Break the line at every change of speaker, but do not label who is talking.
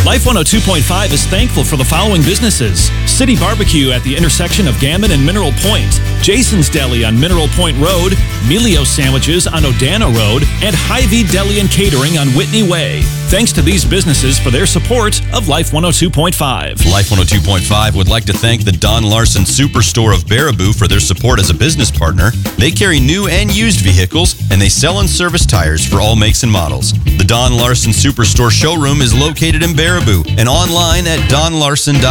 Life 102.5 is thankful for the following businesses: City Barbecue at the intersection of Gammon and Mineral Point, Jason's Deli on Mineral Point Road, Melio Sandwiches on Odana Road, and Hy-Vee Deli and Catering on Whitney Way. Thanks to these businesses for their support of Life 102.5.
Life 102.5 would like to thank the Don Larson Superstore of Baraboo for their support as a business partner. They carry new and used vehicles, and they sell and service tires for all makes and models. The Don Larson Superstore showroom is located in Baraboo and online at donlarson.com.